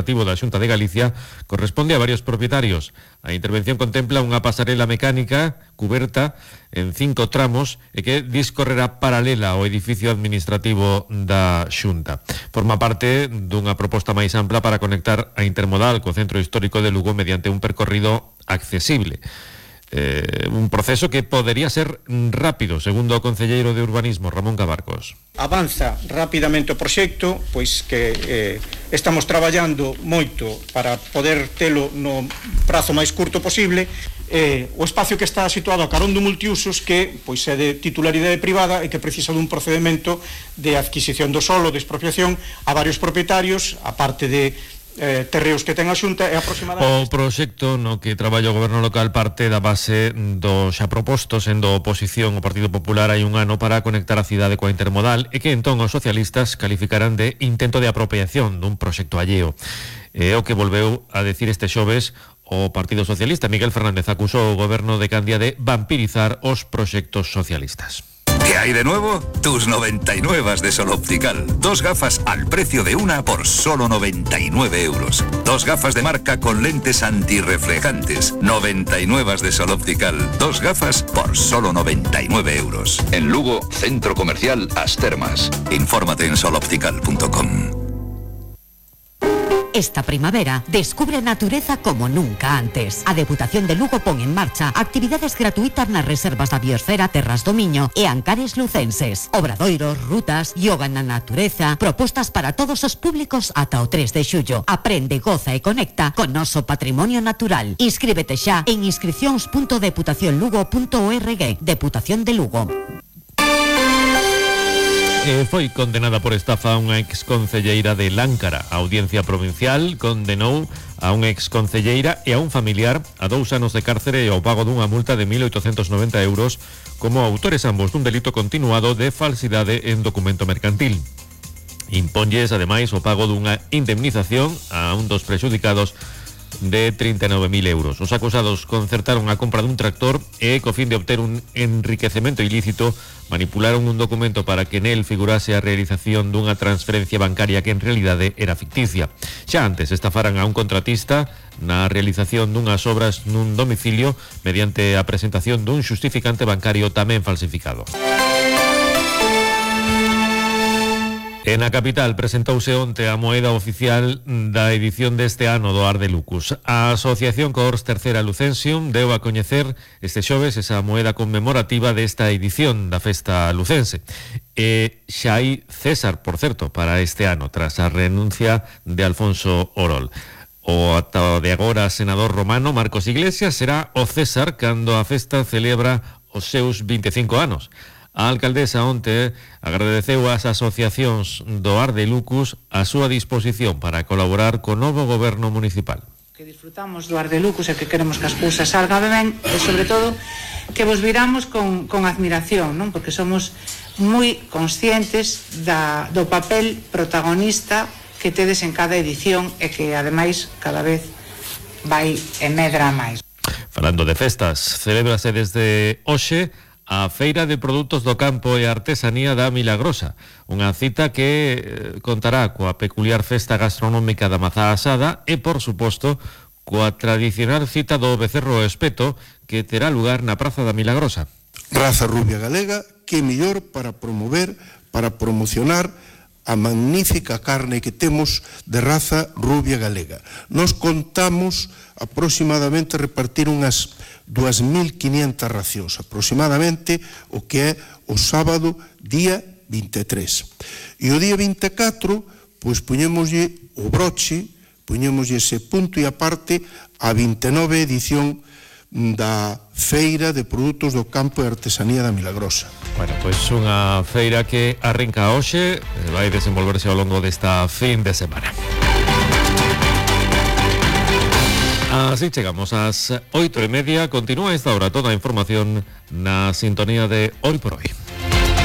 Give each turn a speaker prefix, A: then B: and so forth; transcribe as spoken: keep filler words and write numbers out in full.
A: administrativo da Xunta de Galicia corresponde a varios propietarios. A intervención contempla unha pasarela mecánica cuberta en cinco tramos e que discorrerá paralela ao edificio administrativo da Xunta. Forma parte dunha proposta máis ampla para conectar a intermodal co centro histórico de Lugo mediante un percorrido accesible. Eh, un proceso que podería ser rápido, segundo o concelleiro de Urbanismo, Ramón Cabarcos.
B: Avanza rapidamente o proxecto, pois que eh, estamos traballando moito para poder telo no prazo máis curto posible. Eh, o espacio que está situado a carón do multiusos, que pois é de titularidade privada e que precisa dun procedimento de adquisición do solo, de expropiación a varios propietarios, a parte de Eh, terreos que ten a Xunta e aproximadamente...
A: O proxecto no que traballa o goberno local parte da base do xa proposto, sendo oposición o Partido Popular hai un ano para conectar a cidade coa intermodal e que entón os socialistas calificarán de intento de apropiación dun proxecto alleo. É o que volveu a decir este xoves o Partido Socialista. Miguel Fernández acusou o goberno de Candia de vampirizar os proxectos socialistas.
C: ¿Qué hay de nuevo? Tus noventa y nueve de Sol Optical. Dos gafas al precio de una por solo noventa y nueve euros. Dos gafas de marca con lentes antirreflejantes. noventa y nueve de Sol Optical. Dos gafas por solo noventa y nueve euros. En Lugo, Centro Comercial As Termas. Infórmate en sol optical punto com.
D: Esta primavera, descubre natureza como nunca antes. A Deputación de Lugo pon en marcha actividades gratuitas nas reservas da Biosfera, Terras do Miño e Ancares lucenses. Obradoiros, rutas, yoga na natureza, propostas para todos os públicos ata o tres de xullo. Aprende, goza e conecta con noso patrimonio natural. Inscríbete xa en inscricións punto deputación lugo punto org. Deputación de Lugo.
A: Eh, foi condenada por estafa unha exconcelleira de Láncara. A Audiencia Provincial condenou a unha exconcelleira e a un familiar a dous anos de cárcere e ao pago dunha multa de mil oitocentos noventa euros como autores ambos dun delito continuado de falsidade en documento mercantil. Imponlles, ademais, o pago dunha indemnización a un dos prexudicados de trinta e nove mil euros. Os acusados concertaron a compra dun tractor e, co fin de obter un enriquecemento ilícito, manipularon un documento para que nel figurase a realización dunha transferencia bancaria que en realidade era ficticia. Xa antes estafaran a un contratista na realización dunhas obras nun domicilio mediante a presentación dun xustificante bancario tamén falsificado. En a capital presentouse onte a moeda oficial da edición deste ano do Arde Lucus. A Asociación Coors Tercera Lucensium deu a coñecer este xoves esa moeda conmemorativa desta edición da festa lucense. E xa hai César, por certo, para este ano, tras a renuncia de Alfonso Orol. O ata de agora senador romano Marcos Iglesias será o César cando a festa celebra os seus vinte e cinco anos. A alcaldesa onte agradeceu ás asociacións do Arde Lucus a súa disposición para colaborar co novo goberno municipal.
E: Que disfrutamos do Arde Lucus e que queremos que as cousas salgan ben e, sobre todo, que vos viramos con, con admiración, non? Porque somos moi conscientes da, do papel protagonista que tedes en cada edición e que, ademais, cada vez vai e medra máis.
A: Falando de festas, celébrase desde hoxe a Feira de Produtos do Campo e Artesanía da Milagrosa, unha cita que contará coa peculiar festa gastronómica da mazá asada e, por suposto, coa tradicional cita do becerro espeto que terá lugar na Praza da Milagrosa.
F: Raza rubia galega, que mellor para promover, para promocionar a magnífica carne que temos de raza rubia galega. Nos contamos aproximadamente repartir unhas dúas mil quinientas racións, aproximadamente o que é o sábado día vinte e tres. E o día vinte e catro, pois poñémoslle o broche, poñémoslle ese punto e aparte a vinte e nove edición da Feira de Produtos do Campo e Artesanía da Milagrosa.
A: Bueno, pois unha feira que arranca hoxe, vai desenvolverse ao longo desta fin de semana. Así chegamos ás oito e media. Continúa esta hora toda a información na sintonía de Hoy por Hoy.